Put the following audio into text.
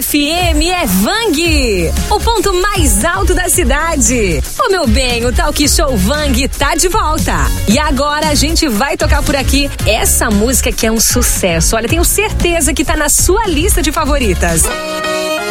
FM é Vang, o ponto mais alto da cidade. Ô meu bem, o Talk Show Vang tá de volta. E agora a gente vai tocar por aqui essa música que é um sucesso. Olha, tenho certeza que tá na sua lista de favoritas.